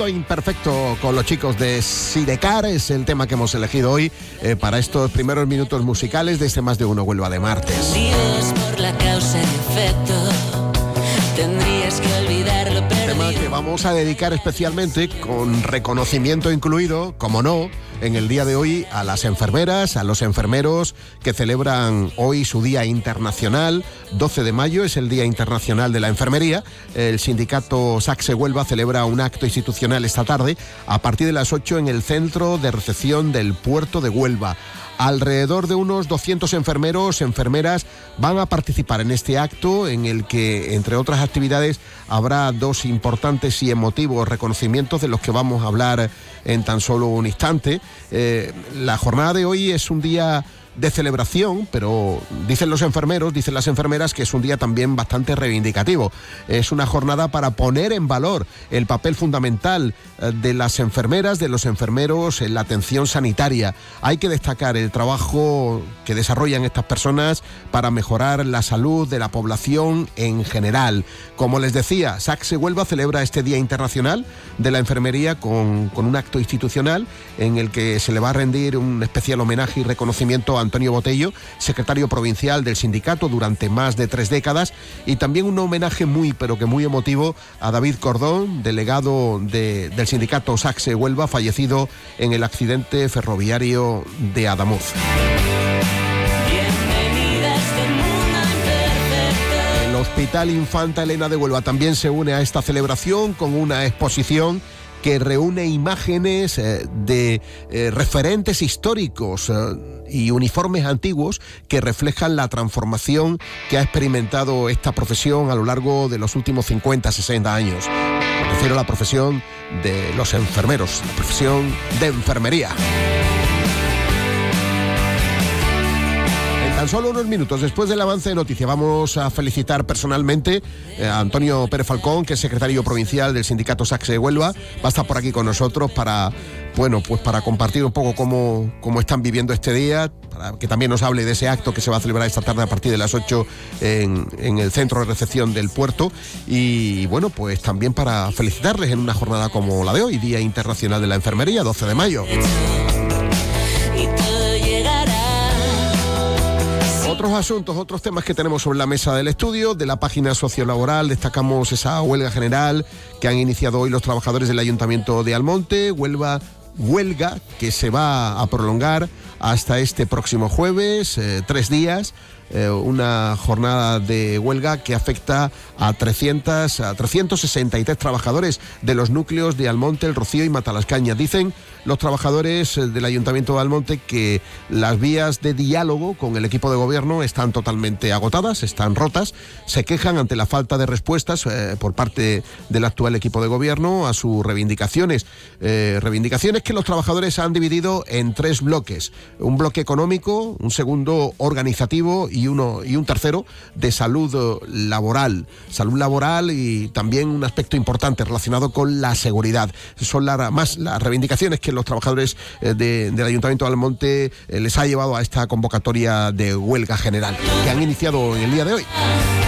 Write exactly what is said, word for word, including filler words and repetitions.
Amigo Imperfecto con los chicos de Sidecar es el tema que hemos elegido hoy eh, para estos primeros minutos musicales de este Más de Uno Huelva de martes. Dios por la causa y efecto, tendrías que olvidar lo perdido. Tema que vamos a dedicar especialmente, con reconocimiento incluido, como no, en el día de hoy a las enfermeras, a los enfermeros que celebran hoy su Día Internacional. doce de mayo es el Día Internacional de la Enfermería. El sindicato SACSE Huelva celebra un acto institucional esta tarde a partir de las ocho en el centro de recepción del puerto de Huelva. Alrededor de unos doscientos enfermeros, enfermeras van a participar en este acto en el que, entre otras actividades, habrá dos importantes y emotivos reconocimientos de los que vamos a hablar en tan solo un instante. Eh, la jornada de hoy es un día de celebración, pero dicen los enfermeros, dicen las enfermeras que es un día también bastante reivindicativo. Es una jornada para poner en valor el papel fundamental de las enfermeras, de los enfermeros en la atención sanitaria. Hay que destacar el trabajo que desarrollan estas personas para mejorar la salud de la población en general. Como les decía, SACSE Huelva celebra este Día Internacional de la Enfermería con, con un acto institucional en el que se le va a rendir un especial homenaje y reconocimiento a Antonio Botello, secretario provincial del sindicato durante más de tres décadas, y también un homenaje muy, pero que muy emotivo a David Cordón, delegado de, del sindicato SACSE Huelva, fallecido en el accidente ferroviario de Adamuz. El Hospital Infanta Elena de Huelva también se une a esta celebración con una exposición que reúne imágenes eh, de eh, referentes históricos eh, y uniformes antiguos que reflejan la transformación que ha experimentado esta profesión a lo largo de los últimos cincuenta, sesenta años. Me refiero a la profesión de los enfermeros, la profesión de enfermería. Tan solo unos minutos después del avance de noticias vamos a felicitar personalmente a Antonio Pérez Falcón, que es secretario provincial del sindicato SACSE de Huelva. Va a estar por aquí con nosotros para, bueno, pues para compartir un poco cómo, cómo están viviendo este día, para que también nos hable de ese acto que se va a celebrar esta tarde a partir de las ocho en, en el centro de recepción del puerto. Y bueno, pues también para felicitarles en una jornada como la de hoy, Día Internacional de la Enfermería, doce de mayo. Otros asuntos, otros temas que tenemos sobre la mesa del estudio. De la página sociolaboral destacamos esa huelga general que han iniciado hoy los trabajadores del Ayuntamiento de Almonte. Huelva, huelga que se va a prolongar hasta este próximo jueves, eh, tres días. Eh, una jornada de huelga que afecta a, trescientos, a trescientos sesenta y tres trabajadores de los núcleos de Almonte, El Rocío y Matalascaña. Dicen los trabajadores del Ayuntamiento de Almonte que las vías de diálogo con el equipo de gobierno están totalmente agotadas, están rotas. Se quejan ante la falta de respuestas eh, por parte del actual equipo de gobierno a sus reivindicaciones. Eh, reivindicaciones que los trabajadores han dividido en tres bloques. Un bloque económico, un segundo organizativo y uno y un tercero de salud laboral. Salud laboral y también un aspecto importante relacionado con la seguridad. Son la, más las reivindicaciones que los trabajadores eh, de, del Ayuntamiento de Almonte eh, les ha llevado a esta convocatoria de huelga general que han iniciado en el día de hoy.